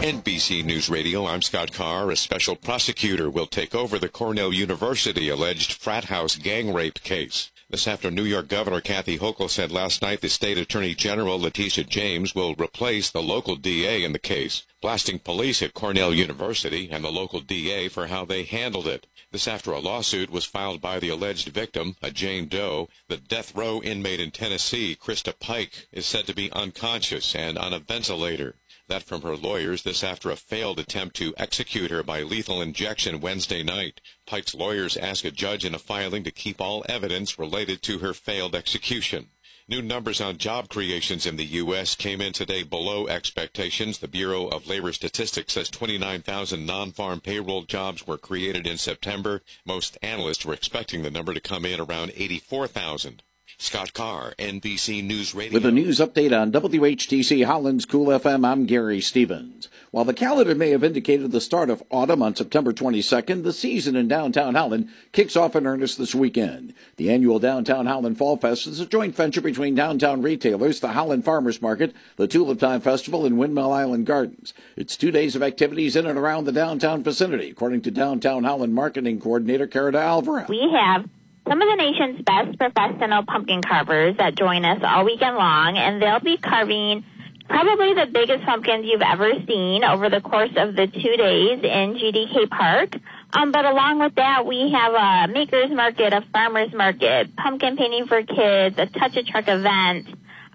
NBC News Radio, I'm Scott Carr. A special prosecutor will take over the Cornell University alleged frat house gang rape case. This after New York Governor Kathy Hochul said last night the state attorney general Letitia James will replace the local DA in the case, blasting police at Cornell University and the local DA for how they handled it. This after a lawsuit was filed by the alleged victim, a Jane Doe. The death row inmate in Tennessee, Krista Pike, is said to be unconscious and on a ventilator. That from her lawyers, this after a failed attempt to execute her by lethal injection Wednesday night. Pike's lawyers ask a judge in a filing to keep all evidence related to her failed execution. New numbers on job creations in the U.S. came in today below expectations. The Bureau of Labor Statistics says 29,000 non-farm payroll jobs were created in September. Most analysts were expecting the number to come in around 84,000. Scott Carr, NBC News Radio. With a news update on WHTC Holland's Cool FM, I'm Gary Stevens. While the calendar may have indicated the start of autumn on September 22nd, the season in downtown Holland kicks off in earnest this weekend. The annual Downtown Holland Fall Fest is a joint venture between downtown retailers, the Holland Farmers Market, the Tulip Time Festival, and Windmill Island Gardens. It's 2 days of activities in and around the downtown vicinity, according to Downtown Holland Marketing Coordinator Carita Alvarez. We have some of the nation's best professional pumpkin carvers that join us all weekend long, and they'll be carving probably the biggest pumpkins you've ever seen over the course of the 2 days in GDK Park. But along with that, we have a maker's market, a farmer's market, pumpkin painting for kids, a touch a truck event,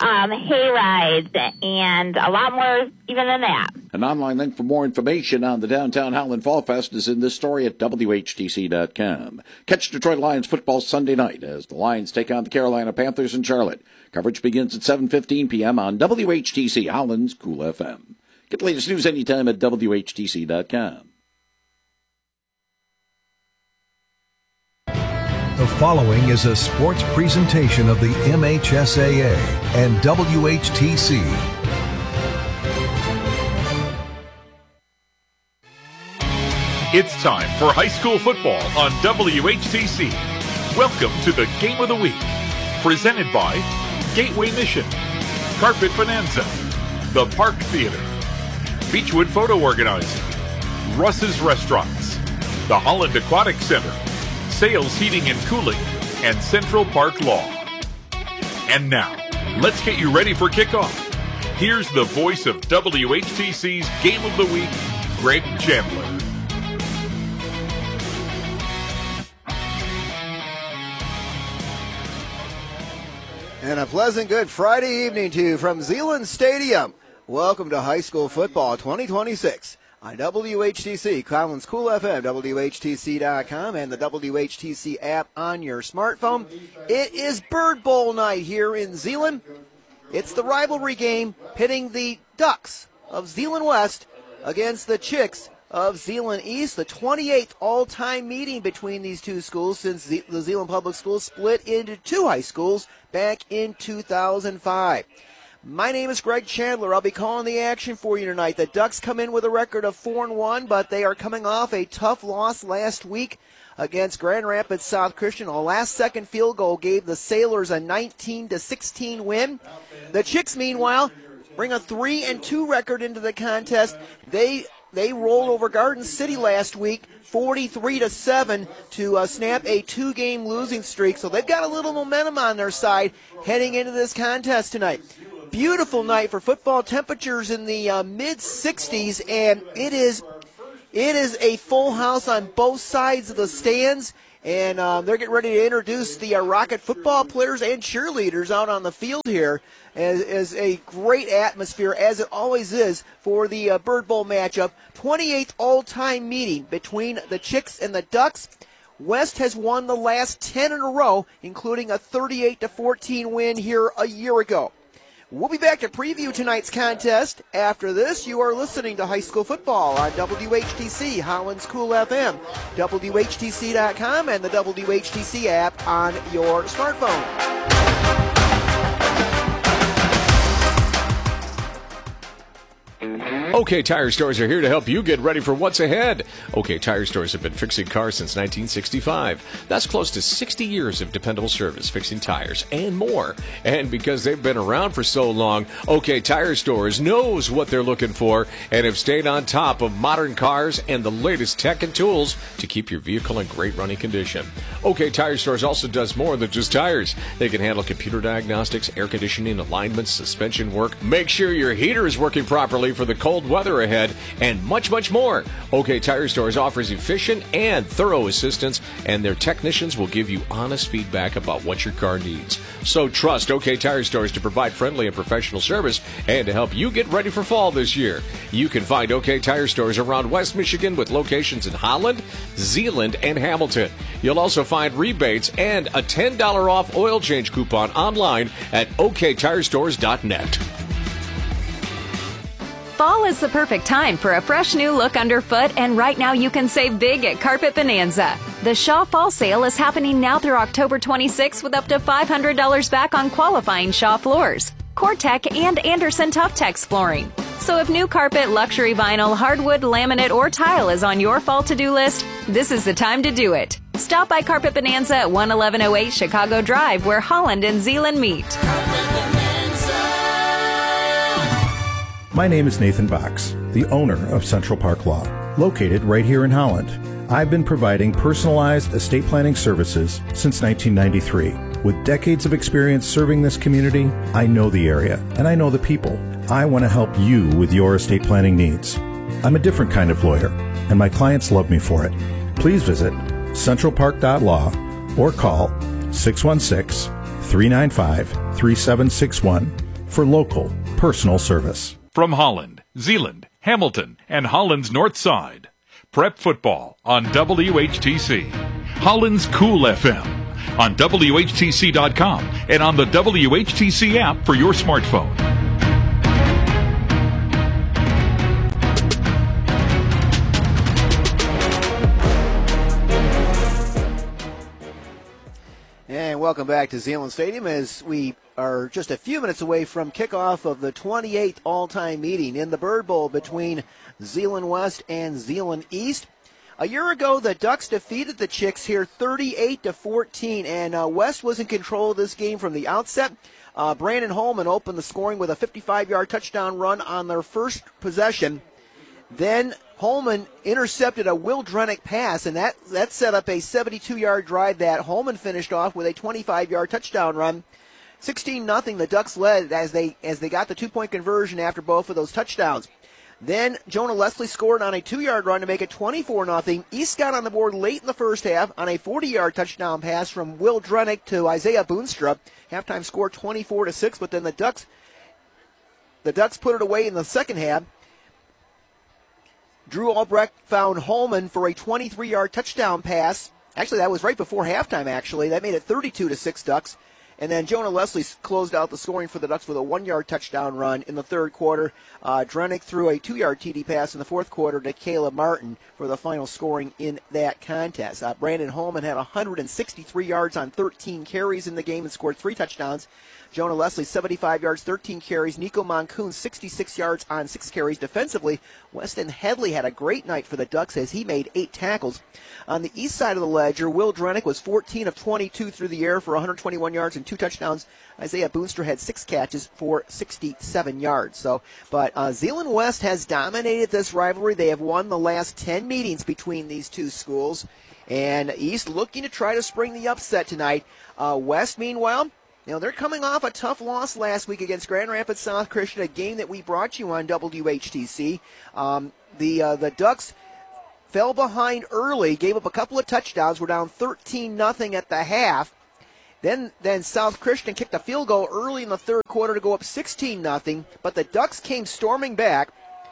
hay rides, and a lot more even than that. An online link for more information on the Downtown Holland Fall Fest is in this story at WHTC.com. Catch Detroit Lions football Sunday night as the Lions take on the Carolina Panthers in Charlotte. Coverage begins at 7:15 p.m. on WHTC Holland's Cool FM. Get the latest news anytime at WHTC.com. The following is a sports presentation of the MHSAA and WHTC. It's time for high school football on WHTC. Welcome to the Game of the Week, presented by Gateway Mission, Carpet Bonanza, The Park Theater, Beechwood Photo Organizing, Russ's Restaurants, the Holland Aquatic Center, Sales Heating and Cooling, and Central Park Law. And now, let's get you ready for kickoff. Here's the voice of WHTC's Game of the Week, Greg Chandler. And a pleasant good Friday evening to you from Zeeland Stadium. Welcome to High School Football 2026. On WHTC, Collins Cool FM, WHTC.com, and the WHTC app on your smartphone. It is Bird Bowl night here in Zeeland. It's the rivalry game pitting the Ducks of Zeeland West against the Chicks of Zeeland East, the 28th all-time meeting between these two schools since the Zeeland Public Schools split into two high schools back in 2005. My name is Greg Chandler. I'll be calling the action for you tonight. The Ducks come in with a record of 4-1, but they are coming off a tough loss last week against Grand Rapids South Christian. A last-second field goal gave the Sailors a 19-16 win. The Chicks, meanwhile, bring a 3-2 record into the contest. They rolled over Garden City last week, 43-7, to snap a two-game losing streak. So they've got a little momentum on their side heading into this contest tonight. Beautiful night for football. Temperatures in the mid-60s, and it is a full house on both sides of the stands. And they're getting ready to introduce the Rocket football players and cheerleaders out on the field here as a great atmosphere, as it always is, for the Bird Bowl matchup. 28th all-time meeting between the Chicks and the Ducks. West has won the last 10 in a row, including a 38-14 win here a year ago. We'll be back to preview tonight's contest. After this, you are listening to High School Football on WHTC, Holland's Cool FM, WHTC.com, and the WHTC app on your smartphone. OK Tire Stores are here to help you get ready for what's ahead. OK Tire Stores have been fixing cars since 1965. That's close to 60 years of dependable service, fixing tires and more. And because they've been around for so long, OK Tire Stores knows what they're looking for and have stayed on top of modern cars and the latest tech and tools to keep your vehicle in great running condition. OK Tire Stores also does more than just tires. They can handle computer diagnostics, air conditioning, alignments, suspension work, make sure your heater is working properly for the cold weather ahead, and much, much more. OK Tire Stores offers efficient and thorough assistance, and their technicians will give you honest feedback about what your car needs. So trust OK Tire Stores to provide friendly and professional service and to help you get ready for fall this year. You can find OK Tire Stores around West Michigan with locations in Holland, Zeeland, and Hamilton. You'll also find rebates and a $10 off oil change coupon online at oktirestores.net. Fall is the perfect time for a fresh new look underfoot, and right now you can save big at Carpet Bonanza. The Shaw Fall Sale is happening now through October 26th with up to $500 back on qualifying Shaw floors, Core-Tech, and Anderson Tough-Tex flooring. So if new carpet, luxury vinyl, hardwood, laminate, or tile is on your fall to-do list, this is the time to do it. Stop by Carpet Bonanza at 11108 Chicago Drive, where Holland and Zeeland meet. My name is Nathan Box, the owner of Central Park Law, located right here in Holland. I've been providing personalized estate planning services since 1993. With decades of experience serving this community, I know the area and I know the people. I want to help you with your estate planning needs. I'm a different kind of lawyer, and my clients love me for it. Please visit centralpark.law or call 616-395-3761 for local personal service. From Holland, Zeeland, Hamilton, and Holland's North Side. Prep football on WHTC. Holland's Cool FM. On WHTC.com and on the WHTC app for your smartphone. And welcome back to Zeeland Stadium as we are just a few minutes away from kickoff of the 28th all-time meeting in the Bird Bowl between Zeeland West and Zeeland East. A year ago, the Ducks defeated the Chicks here 38-14, and West was in control of this game from the outset. Brandon Holman opened the scoring with a 55-yard touchdown run on their first possession. Then Holman intercepted a Will Drenick pass, and that set up a 72-yard drive that Holman finished off with a 25-yard touchdown run. 16-0, the Ducks led as they got the two-point conversion after both of those touchdowns. Then Jonah Leslie scored on a 2-yard run to make it 24-0. East got on the board late in the first half on a 40-yard touchdown pass from Will Drenick to Isaiah Boonstra. Halftime score 24-6, but then the Ducks put it away in the second half. Drew Albrecht found Holman for a 23-yard touchdown pass. Actually, that was right before halftime, actually. That made it 32-6 Ducks. And then Jonah Leslie closed out the scoring for the Ducks with a 1-yard touchdown run in the third quarter. Drenick threw a 2-yard TD pass in the fourth quarter to Caleb Martin for the final scoring in that contest. Brandon Holman had 163 yards on 13 carries in the game and scored 3 touchdowns. Jonah Leslie, 75 yards, 13 carries. Nico Moncoon, 66 yards on 6 carries. Defensively, Weston Headley had a great night for the Ducks as he made 8 tackles. On the east side of the ledger, Will Drenick was 14 of 22 through the air for 121 yards and 2 touchdowns. Isaiah Boonstra had 6 catches for 67 yards. But Zeeland West has dominated this rivalry. They have won the last 10 meetings between these two schools. And East looking to try to spring the upset tonight. West, meanwhile, they're coming off a tough loss last week against Grand Rapids South Christian, a game that we brought you on WHTC. The Ducks fell behind early, gave up a couple of touchdowns, were down 13-0 at the half. Then South Christian kicked a field goal early in the third quarter to go up 16-0, but the Ducks came storming back.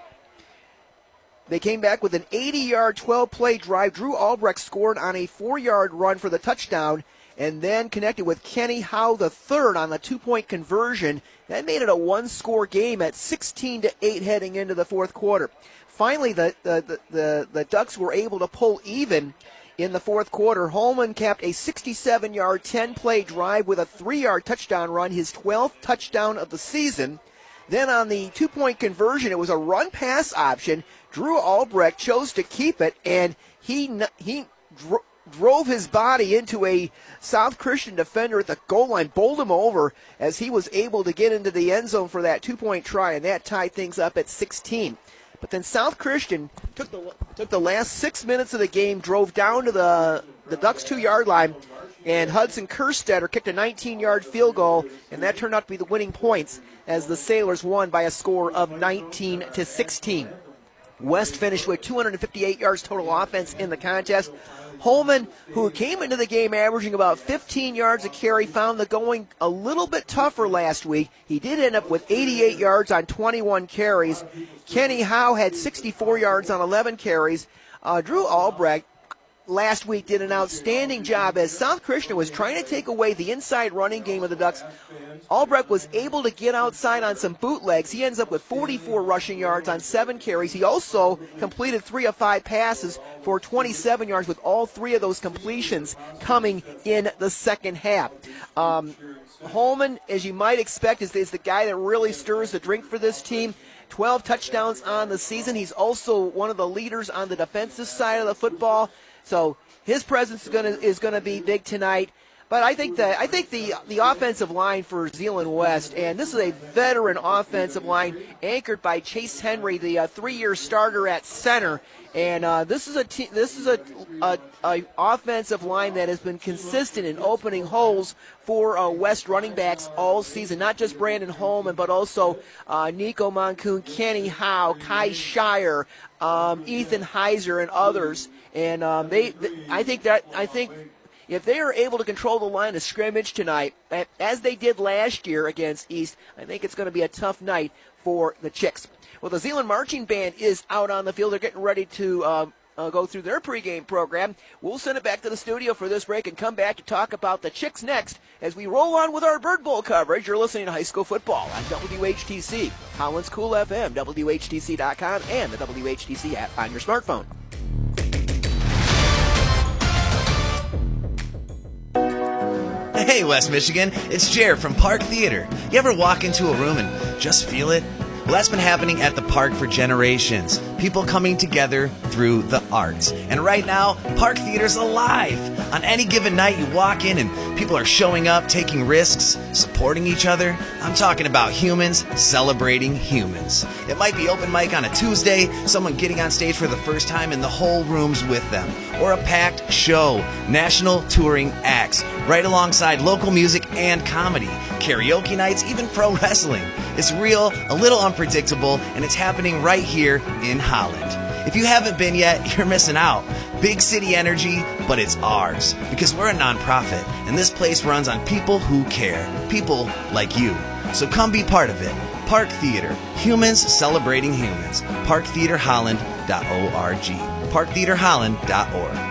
They came back with an 80-yard, 12-play drive. Drew Albrecht scored on a 4-yard run for the touchdown, and then connected with Kenny Howe III on the 2-point conversion. That made it a 1-score game at 16-8 heading into the fourth quarter. Finally, the Ducks were able to pull even in the fourth quarter. Holman capped a 67-yard, 10-play drive with a 3-yard touchdown run, his 12th touchdown of the season. Then on the two-point conversion, it was a run-pass option. Drew Albrecht chose to keep it, and he drove his body into a South Christian defender at the goal line, bowled him over as he was able to get into the end zone for that two-point try, and that tied things up at 16. But then South Christian took the last 6 minutes of the game, drove down to the Ducks' 2-yard line, and Hudson Kerstetter kicked a 19-yard field goal, and that turned out to be the winning points as the Sailors won by a score of 19-16. West finished with 258 yards total offense in the contest. Holman, who came into the game averaging about 15 yards a carry, found the going a little bit tougher last week. He did end up with 88 yards on 21 carries. Kenny Howe had 64 yards on 11 carries. Drew Albrecht last week did an outstanding job as South Christian was trying to take away the inside running game of the Ducks. Albrecht was able to get outside on some bootlegs. He ends up with 44 rushing yards on 7 carries. He also completed 3 of 5 passes for 27 yards, with all 3 of those completions coming in the second half. Holman, as you might expect, is the guy that really stirs the drink for this team. 12 touchdowns on the season. He's also one of the leaders on the defensive side of the football. So his presence is gonna be big tonight. But I think the offensive line for Zeeland West, and this is a veteran offensive line anchored by Chase Henry, the 3-year starter at center. And this is a offensive line that has been consistent in opening holes for West running backs all season. Not just Brandon Holman, but also Nico Moncoon, Kenny Howe, Kai Shire, Ethan Heiser, and others. And I think if they are able to control the line of scrimmage tonight, as they did last year against East, I think it's going to be a tough night for the Chicks. Well, the Zeeland Marching Band is out on the field. They're getting ready to go through their pregame program. We'll send it back to the studio for this break and come back to talk about the Chicks next as we roll on with our Bird Bowl coverage. You're listening to High School Football on WHTC, Holland's Cool FM, WHTC.com, and the WHTC app on your smartphone. Hey, West Michigan, it's Jared from Park Theater. You ever walk into a room and just feel it? Well, that's been happening at the park for generations. People coming together through the arts. And right now, Park Theater's alive. On any given night, you walk in and people are showing up, taking risks, supporting each other. I'm talking about humans celebrating humans. It might be open mic on a Tuesday, someone getting on stage for the first time and the whole room's with them. Or a packed show, national touring acts, right alongside local music and comedy, karaoke nights, even pro wrestling. It's real, a little unpredictable, and it's happening right here in Holland. If you haven't been yet, you're missing out. Big city energy, but it's ours. Because we're a nonprofit, and this place runs on people who care. People like you. So come be part of it. Park Theater. Humans celebrating humans. ParkTheaterHolland.org. ParkTheaterHolland.org.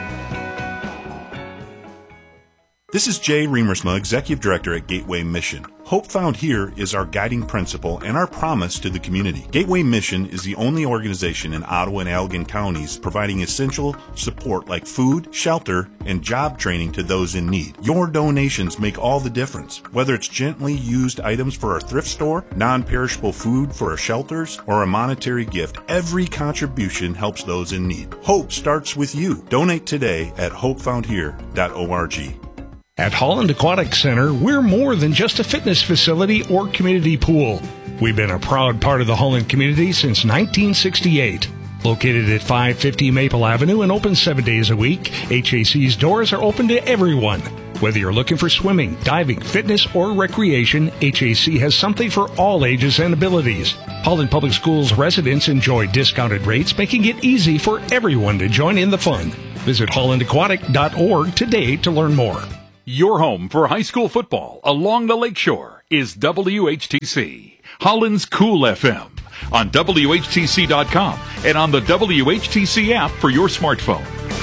This is Jay Remersma, Executive Director at Gateway Mission. Hope Found Here is our guiding principle and our promise to the community. Gateway Mission is the only organization in Ottawa and Allegan counties providing essential support like food, shelter, and job training to those in need. Your donations make all the difference. Whether it's gently used items for our thrift store, non-perishable food for our shelters, or a monetary gift, every contribution helps those in need. Hope starts with you. Donate today at hopefoundhere.org. At Holland Aquatic Center, we're more than just a fitness facility or community pool. We've been a proud part of the Holland community since 1968. Located at 550 Maple Avenue and open 7 days a week, HAC's doors are open to everyone. Whether you're looking for swimming, diving, fitness, or recreation, HAC has something for all ages and abilities. Holland Public Schools residents enjoy discounted rates, making it easy for everyone to join in the fun. Visit hollandaquatic.org today to learn more. Your home for high school football along the lakeshore is WHTC, Holland's Cool FM, on WHTC.com and on the WHTC app for your smartphone.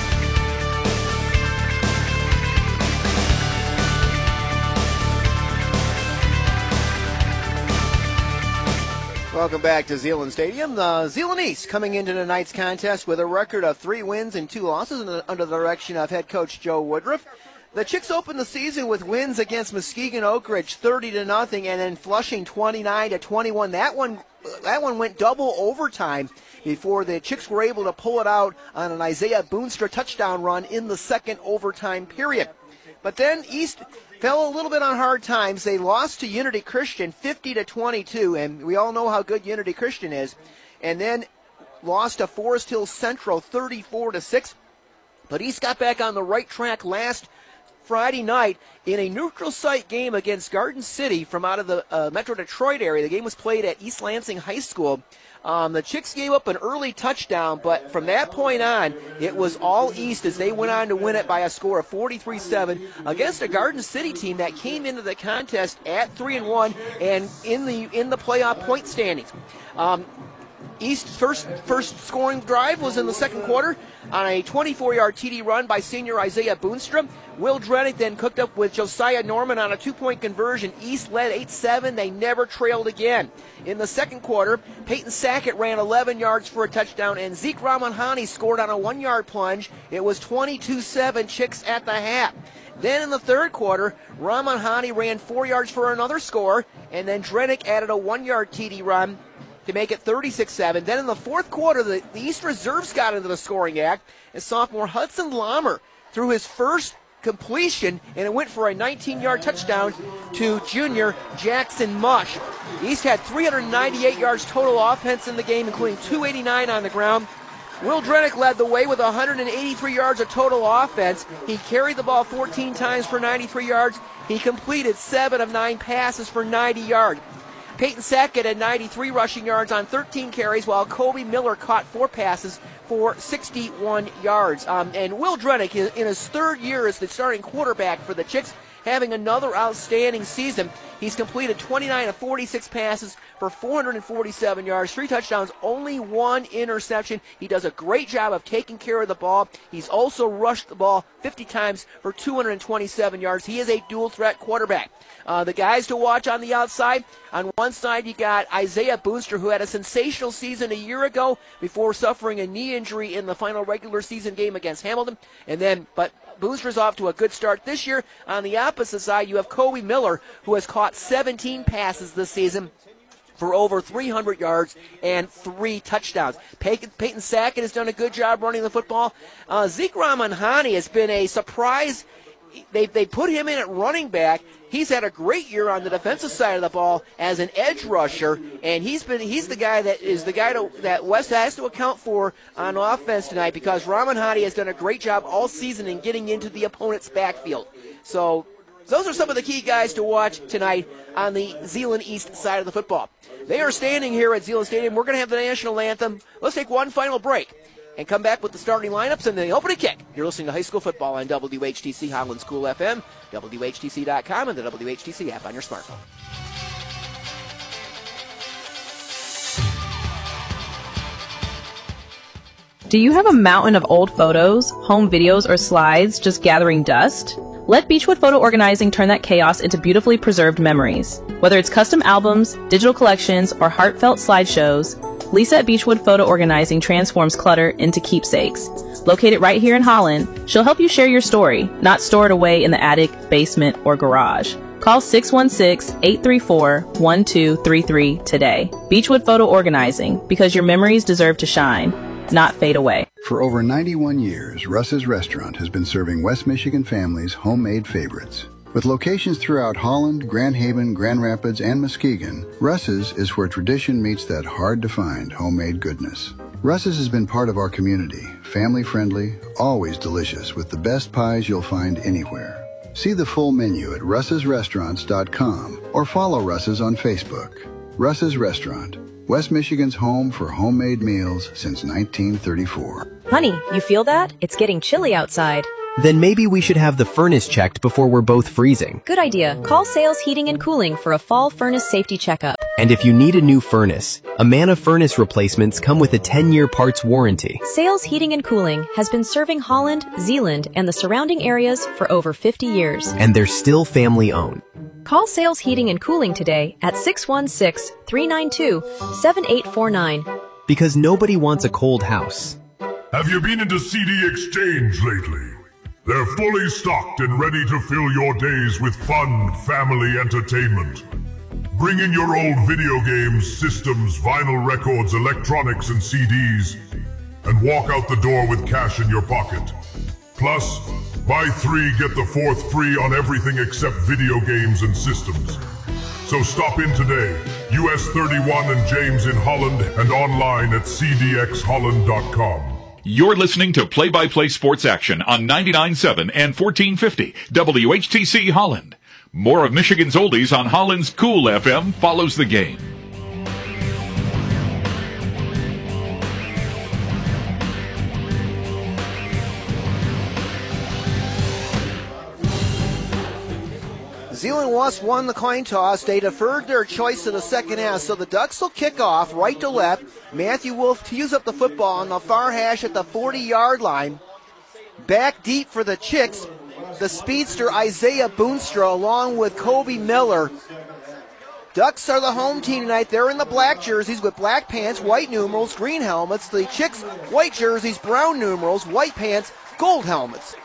Welcome back to Zeeland Stadium. Zeeland East coming into tonight's contest with a record of 3 wins and 2 losses under the direction of head coach Joe Woodruff. The Chicks opened the season with wins against Muskegon Oak Ridge 30-0, and then Flushing 29-21. That one went double overtime before the Chicks were able to pull it out on an Isaiah Boonstra touchdown run in the second overtime period. But then East fell a little bit on hard times. They lost to Unity Christian 50-22, and we all know how good Unity Christian is. And then lost to Forest Hill Central 34-6. But East got back on the right track last Friday night in a neutral site game against Garden City from out of the Metro Detroit area. The game was played at East Lansing High School. The Chicks gave up an early touchdown, but from that point on, it was all East as they went on to win it by a score of 43-7 against a Garden City team that came into the contest at 3-1 and in the playoff point standings. East's first scoring drive was in the second quarter on a 24-yard TD run by senior Isaiah Boonstra. Will Drenick then cooked up with Josiah Norman on a 2-point conversion. East led 8-7. They never trailed again. In the second quarter, Peyton Sackett ran 11 yards for a touchdown, and Zeke Ramanhani scored on a 1-yard plunge. It was 22-7 Chicks at the half. Then in the third quarter, Ramanhani ran 4 yards for another score, and then Drenick added a 1-yard TD run to make it 36-7. Then in the fourth quarter, the East reserves got into the scoring act, and sophomore Hudson Lammer threw his first completion, and it went for a 19-yard touchdown to junior Jackson Mush. East had 398 yards total offense in the game, including 289 on the ground. Will Drenick led the way with 183 yards of total offense. He carried the ball 14 times for 93 yards. He completed 7 of 9 passes for 90 yards. Peyton Sackett had 93 rushing yards on 13 carries, while Kobe Miller caught 4 passes for 61 yards. And Will Drenick, in his third year as the starting quarterback for the Chicks, having another outstanding season. He's completed 29 of 46 passes for 447 yards, 3 touchdowns, only 1 interception. He does a great job of taking care of the ball. He's also rushed the ball 50 times for 227 yards. He is a dual-threat quarterback. The guys to watch on the outside, on one side you got Isaiah Boonstra, who had a sensational season a year ago before suffering a knee injury in the final regular season game against Hamilton. But Boonstra's off to a good start this year. On the opposite side, you have Kobe Miller, who has caught 17 passes this season for over 300 yards and 3 touchdowns. Peyton Sackett has done a good job running the football. Zeke Ramanhani has been a surprise. They put him in at running back. He's had a great year on the defensive side of the ball as an edge rusher, and he's the guy that West has to account for on offense tonight, because Ramanhani has done a great job all season in getting into the opponent's backfield. So those are some of the key guys to watch tonight on the Zeeland East side of the football. They are standing here at Zeeland Stadium. We're going to have the national anthem. Let's take one final break and come back with the starting lineups and the opening kick. You're listening to High School Football on WHTC Holland School FM, WHTC.com, and the WHTC app on your smartphone. Do you have a mountain of old photos, home videos, or slides just gathering dust? Let Beechwood Photo Organizing turn that chaos into beautifully preserved memories. Whether it's custom albums, digital collections, or heartfelt slideshows, Lisa at Beechwood Photo Organizing transforms clutter into keepsakes. Located right here in Holland, she'll help you share your story, not store it away in the attic, basement, or garage. Call 616-834-1233 today. Beechwood Photo Organizing, because your memories deserve to shine, not fade away. For over 91 years, Russ's Restaurant has been serving West Michigan families homemade favorites. With locations throughout Holland, Grand Haven, Grand Rapids, and Muskegon, Russ's is where tradition meets that hard-to-find homemade goodness. Russ's has been part of our community, family-friendly, always delicious, with the best pies you'll find anywhere. See the full menu at russesrestaurants.com or follow Russ's on Facebook. Russ's Restaurant, West Michigan's home for homemade meals since 1934. Honey, you feel that? It's getting chilly outside. Then maybe we should have the furnace checked before we're both freezing. Good idea. Call Sales Heating and Cooling for a fall furnace safety checkup. And if you need a new furnace, Amana furnace replacements come with a 10-year parts warranty. Sales Heating and Cooling has been serving Holland, Zeeland, and the surrounding areas for over 50 years. And they're still family-owned. Call Sales Heating and Cooling today at 616-392-7849. Because nobody wants a cold house. Have you been into CD Exchange lately? They're fully stocked and ready to fill your days with fun, family entertainment. Bring in your old video games, systems, vinyl records, electronics, and CDs, and walk out the door with cash in your pocket. Plus, buy 3, get the 4th free on everything except video games and systems. So stop in today, US 31 and James in Holland, and online at cdxholland.com. You're listening to Play-by-Play Sports Action on 99.7 and 1450 WHTC Holland. More of Michigan's oldies on Holland's Cool FM follows the game. Zeeland West won the coin toss. They deferred their choice to the second half, so the Ducks will kick off right to left. Matthew Wolf tees up the football on the far hash at the 40-yard line. Back deep for the Chicks, the speedster Isaiah Boonstra along with Kobe Miller. Ducks are the home team tonight. They're in the black jerseys with black pants, white numerals, green helmets. The Chicks, white jerseys, brown numerals, white pants, gold helmets.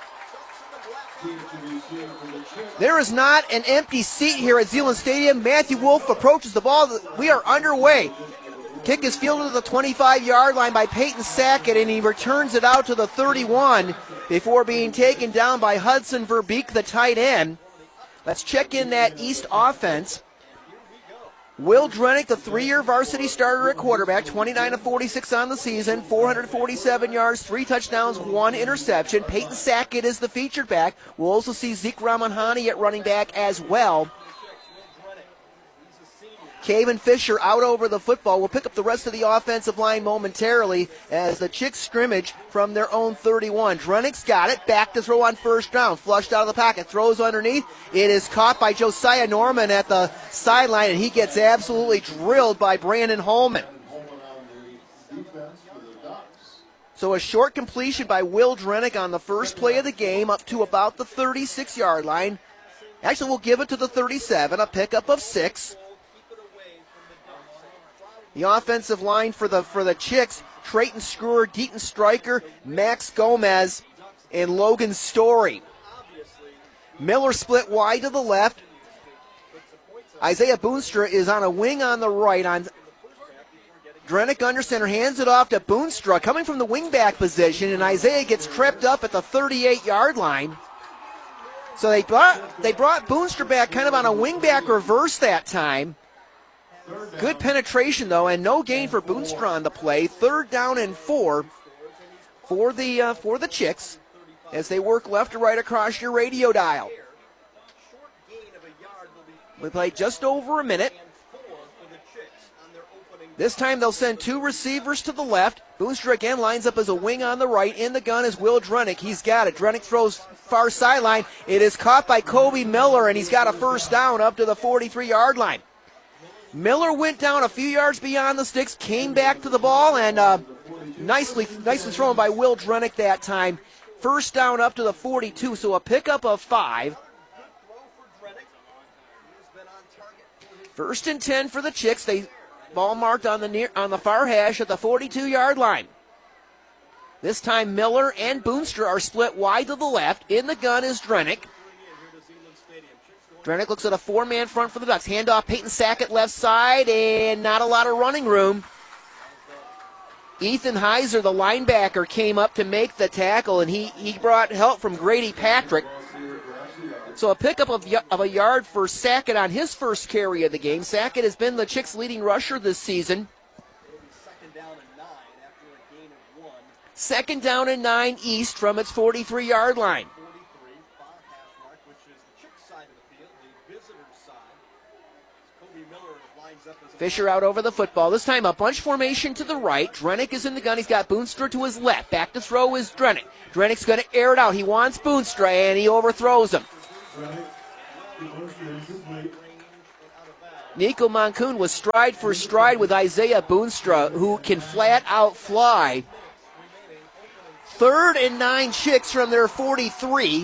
There is not an empty seat here at Zeeland Stadium. Matthew Wolf approaches the ball. We are underway. Kick is fielded to the 25-yard line by Peyton Sackett, and he returns it out to the 31 before being taken down by Hudson Verbeek, the tight end. Let's check in that East offense. Will Drenick, the 3-year varsity starter at quarterback, 29-46 on the season, 447 yards, 3 touchdowns, 1 interception. Peyton Sackett is the featured back. We'll also see Zeke Ramanhani at running back as well. Caven Fisher out over the football. We'll pick up the rest of the offensive line momentarily as the Chicks scrimmage from their own 31. Drenick's got it. Back to throw on first down. Flushed out of the pocket. Throws underneath. It is caught by Josiah Norman at the sideline, and he gets absolutely drilled by Brandon Holman. So a short completion by Will Drenick on the first play of the game up to about the 36-yard line. Actually, we'll give it to the 37, a pickup of 6. The offensive line for the Chicks, Trayton Screwer, Deaton Stryker, Max Gomez, and Logan Story. Miller split wide to the left. Isaiah Boonstra is on a wing on the right. On Drenick under center, hands it off to Boonstra, coming from the wingback position, and Isaiah gets tripped up at the 38-yard line. So they brought Boonstra back kind of on a wingback reverse that time. Good penetration, though, and no gain for Boonstra on the play. 3rd down and 4 for the Chicks as they work left to right across your radio dial. We play just over a minute. This time they'll send 2 receivers to the left. Boonstra again lines up as a wing on the right. In the gun is Will Drenick. He's got it. Drenick throws far sideline. It is caught by Kobe Miller, and he's got a first down up to the 43-yard line. Miller went down a few yards beyond the sticks, came back to the ball, and nicely thrown by Will Drenick that time. First down up to the 42, so a pickup of 5. 1st and 10 for the Chicks. They ball marked on the far hash at the 42-yard line. This time Miller and Boonstra are split wide to the left. In the gun is Drenick. Drenick looks at a 4-man front for the Ducks. Handoff, Peyton Sackett left side, and not a lot of running room. Ethan Heiser, the linebacker, came up to make the tackle, and he brought help from Grady Patrick. So a pickup of a yard for Sackett on his first carry of the game. Sackett has been the Chicks' leading rusher this season. 2nd down and 9 East from its 43-yard line. Fisher out over the football. This time a bunch formation to the right. Drenick is in the gun. He's got Boonstra to his left. Back to throw is Drenick. Drenick's going to air it out. He wants Boonstra, and he overthrows him. Nico Moncoon was stride for stride with Isaiah Boonstra, who can flat out fly. 3rd and 9 Chicks from their 43.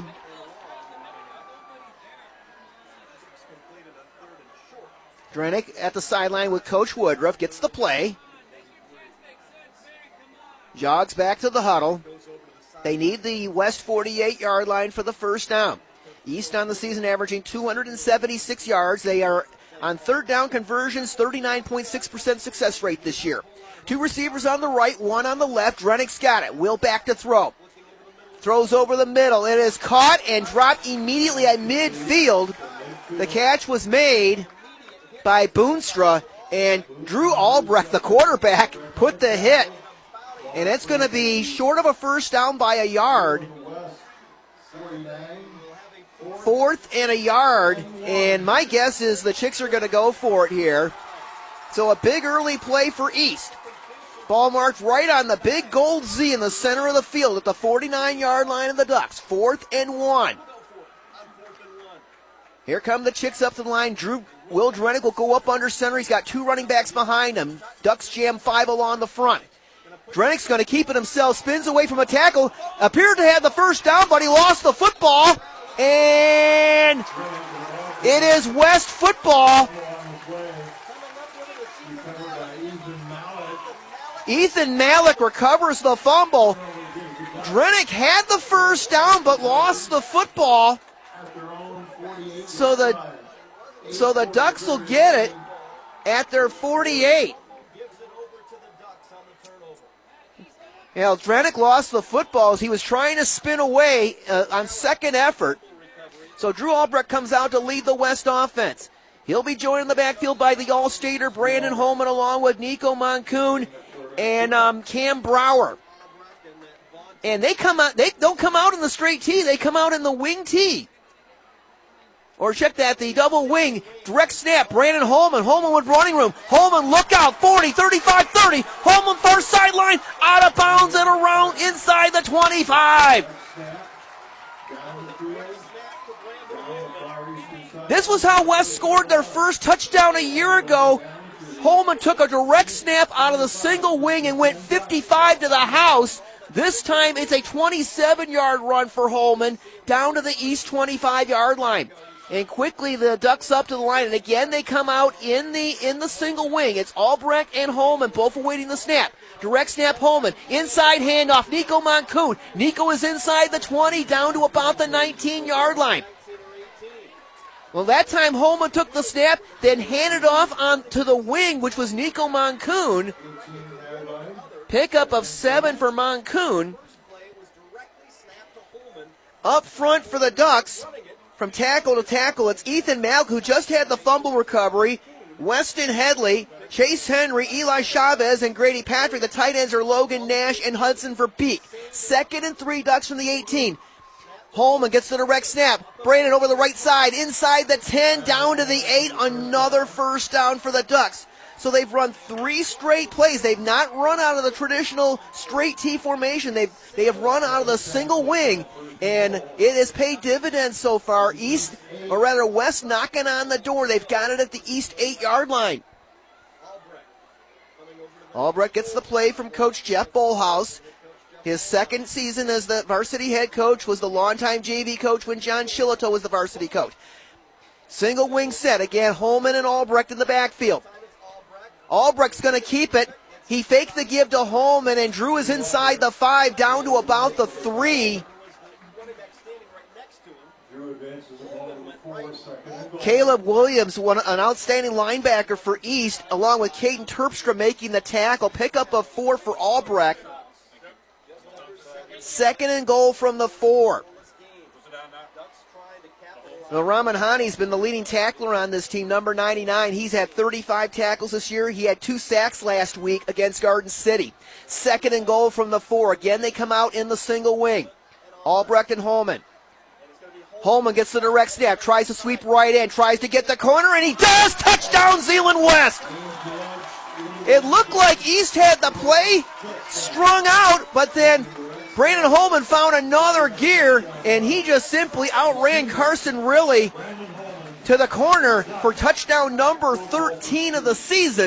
Drenick at the sideline with Coach Woodruff, gets the play. Jogs back to the huddle. They need the West 48-yard line for the first down. East on the season averaging 276 yards. They are on third down conversions, 39.6% success rate this year. 2 receivers on the right, 1 on the left. Drenick's got it. Will back to throw. Throws over the middle. It is caught and dropped immediately at midfield. The catch was made by Boonstra, and Drew Albrecht, the quarterback, put the hit. And it's going to be short of a first down by a yard. 4th and a yard, and my guess is the Chicks are going to go for it here. So a big early play for East. Ball marked right on the big gold Z in the center of the field at the 49-yard line of the Ducks. 4th and 1. Here come the Chicks up the line. Will Drenick will go up under center. He's got 2 running backs behind him. Ducks jam 5 along the front. Drenick's going to keep it himself. Spins away from a tackle. Appeared to have the first down, but he lost the football. And it is West football. Ethan Malik recovers the fumble. Drenick had the first down but lost the football. So the Ducks will get it at their 48. Drenick lost the football as he was trying to spin away on second effort. So Drew Albrecht comes out to lead the West offense. He'll be joined in the backfield by the All-Stater Brandon Holman along with Nico Moncoon and Cam Brower. And they don't come out in the straight T, they come out in the wing T. Or check that, the double wing, direct snap, Brandon Holman. Holman with running room. Holman, look out, 40, 35, 30. Holman far sideline, out of bounds and around inside the 25. This was how West scored their first touchdown a year ago. Holman took a direct snap out of the single wing and went 55 to the house. This time it's a 27-yard run for Holman down to the East 25-yard line. And quickly the Ducks up to the line, and again they come out in the single wing. It's Albrecht and Holman, both awaiting the snap. Direct snap Holman, inside handoff, Nico Moncoon. Nico is inside the 20, down to about the 19-yard line. Well, that time Holman took the snap, then handed off on to the wing, which was Nico Moncoon. Pickup of 7 for Moncoon. Up front for the Ducks. From tackle to tackle, it's Ethan Malik, who just had the fumble recovery. Weston Headley, Chase Henry, Eli Chavez, and Grady Patrick. The tight ends are Logan Nash and Hudson Verbeek. 2nd and 3, Ducks from the 18. Holman gets the direct snap. Brandon over the right side, inside the 10, down to the 8. Another first down for the Ducks. So they've run 3 straight plays. They've not run out of the traditional straight T formation. They have run out of the single wing. And it has paid dividends so far. West knocking on the door. They've got it at the East 8-yard line. Albrecht gets the play from Coach Jeff Bolhouse. His second season as the varsity head coach, was the longtime JV coach when John Shillito was the varsity coach. Single wing set. Again, Holman and Albrecht in the backfield. Albrecht's going to keep it. He faked the give to Holman, and Drew is inside the 5, down to about the 3. Caleb Williams, an outstanding linebacker for East, along with Caden Terpstra making the tackle. Pickup of 4 for Albrecht. 2nd and goal from the 4. Now, Rahman Hani's been the leading tackler on this team, number 99. He's had 35 tackles this year. He had 2 sacks last week against Garden City. 2nd and goal from the 4. Again, they come out in the single wing. Albrecht and Holman. Holman gets the direct snap, tries to sweep right in, tries to get the corner, and he does! Touchdown, Zeeland West! It looked like East had the play strung out, but then Brandon Holman found another gear, and he just simply outran Carson Riley to the corner for touchdown number 13 of the season.